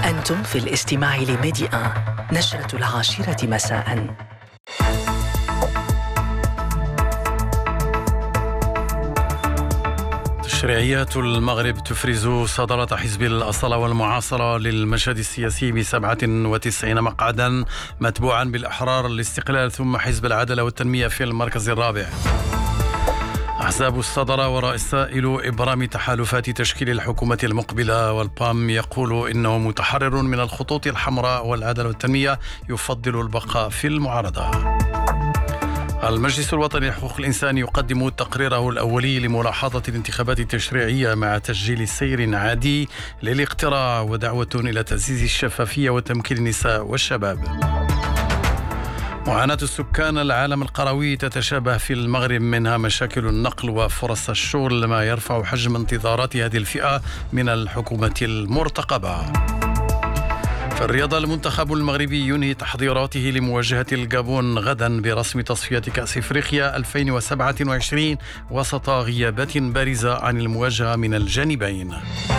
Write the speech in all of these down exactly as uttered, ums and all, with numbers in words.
أنتم في الاستماع لميديا نشرة العاشرة مساء. تشريعيات المغرب تفرز صدارة حزب الأصالة والمعاصرة للمشهد السياسي بسبعة وتسعين مقعدا، متبوعا بالأحرار الاستقلال ثم حزب العدالة والتنمية في المركز الرابع. أحزاب الصدارة ورسائل إبرام تحالفات تشكيل الحكومة المقبلة، والبام يقول إنه متحرر من الخطوط الحمراء، والعدالة والتنمية يفضل البقاء في المعارضة. المجلس الوطني لحقوق الإنسان يقدم تقريره الأولي لملاحظة الانتخابات التشريعية مع تسجيل سير عادي للاقتراع ودعوة إلى تعزيز الشفافية وتمكين النساء والشباب. معاناة السكان العالم القروي تتشابه في المغرب، منها مشاكل النقل وفرص الشغل، ما يرفع حجم انتظارات هذه الفئة من الحكومة المرتقبة. في الرياضة، المنتخب المغربي ينهي تحضيراته لمواجهة الجابون غدا برسم تصفية كأس إفريقيا ألفين وسبعة وعشرين وسط غيابات بارزة عن المواجهة من الجانبين.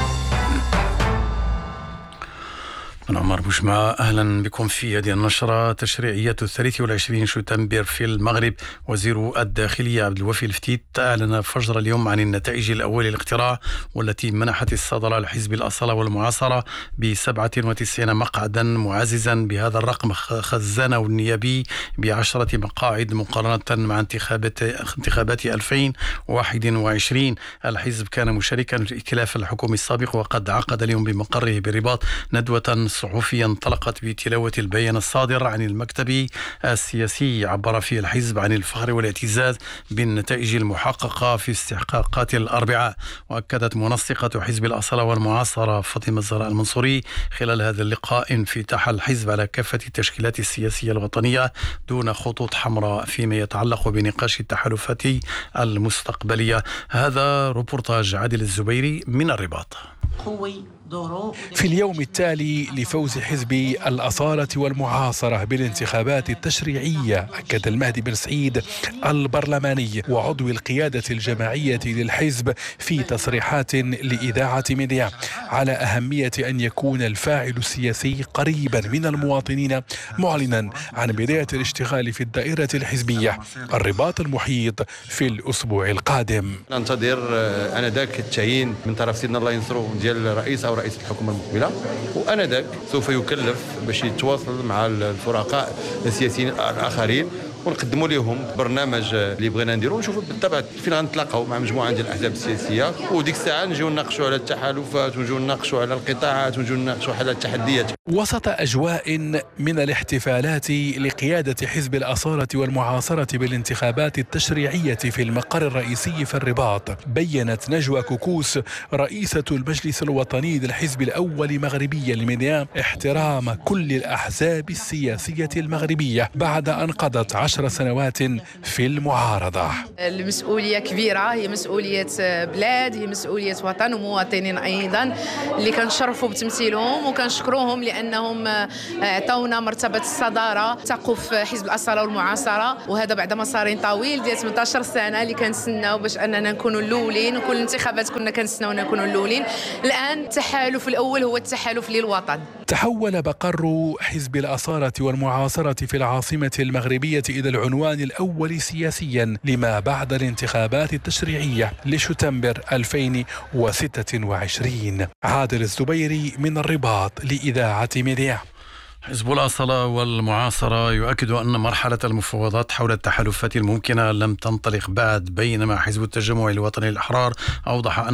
أنا عمر بوشمع، أهلا بكم في هذه النشرة. تشريعيات الثالث والعشرين شتنبر في المغرب. وزير الداخلية عبد الوفي الفتيت أعلن فجر اليوم عن النتائج الأولى للاقتراع، والتي منحت الصدارة لحزب الأصالة والمعاصرة بسبعة وتسعين مقعدا، معززا بهذا الرقم خزانه النيابي بعشرة مقاعد مقارنة مع انتخابات انتخابات ألفين وواحد وعشرين. الحزب كان مشاركا في الائتلاف الحكومي السابق، وقد عقد اليوم بمقره بالرباط ندوة صحفية انطلقت بتلاوة البيان الصادر عن المكتب السياسي، عبر فيه الحزب عن الفخر والاعتزاز بالنتائج المحققة في استحقاقات الأربعاء. وأكدت منسقة حزب الأصالة والمعاصرة فاطمة الزهراء المنصوري خلال هذا اللقاء انفتاح الحزب على كافة التشكيلات السياسية الوطنية دون خطوط حمراء فيما يتعلق بنقاش التحالفات المستقبلية. هذا روبورتاج عادل الزبيري من الرباط. في اليوم التالي لفوز حزب الأصالة والمعاصرة بالانتخابات التشريعية، أكد المهدي بن سعيد البرلماني وعضو القيادة الجماعية للحزب في تصريحات لإذاعة ميديا على أهمية أن يكون الفاعل السياسي قريبا من المواطنين، معلنا عن بداية الاشتغال في الدائرة الحزبية. الرباط المحيط في الأسبوع القادم. ننتظر آنذاك التعيين من طرف سيدنا الله ينصره ديال الرئيس أو رئيس الحكومة المقبلة، وآنذاك سوف يكلف باش يتواصل مع الفرقاء السياسيين الآخرين ونقدموا لهم برنامج اللي بغينا نديرو، ونشوفوا بالطبع فين غنتلاقاو مع مجموعه ديال الاحزاب السياسيه، وديك الساعه نجيو نناقشوا على التحالفات ونجيو نناقشوا على القطاعات ونجيو نناقشوا على التحديات. وسط اجواء من الاحتفالات لقياده حزب الاصاله والمعاصره بالانتخابات التشريعيه في المقر الرئيسي في الرباط، بينت نجوى كوكوس رئيسه المجلس الوطني للحزب الاول مغربيا لميديا احترام كل الاحزاب السياسيه المغربيه بعد ان قضت عشر سنوات في المعارضة. المسؤولية كبيرة، هي مسؤولية بلاد، هي مسؤولية وطن ومواطنين أيضا اللي كنشرفوا بتمثيلهم وكنشكروهم لأنهم اعطونا مرتبة الصدارة تقف حزب الأصالة والمعاصرة، وهذا بعد مسار طويل ديال ثمانية عشر سنة اللي كنتسناو باش أننا نكونوا الأولين، وكل الانتخابات كنا كنتسناو نكونوا الأولين. الآن التحالف الأول هو التحالف للوطن. تحول مقر حزب الأصالة والمعاصرة في العاصمة المغربية إلى العنوان الأول سياسيا لما بعد الانتخابات التشريعية لشتنبر ألفين وستة وعشرين. عادل الزبيري من الرباط لإذاعة ميديا. حزب الأصالة والمعاصرة يؤكد أن مرحلة المفاوضات حول التحالفات الممكنة لم تنطلق بعد، بينما حزب التجمع الوطني الأحرار أوضح أن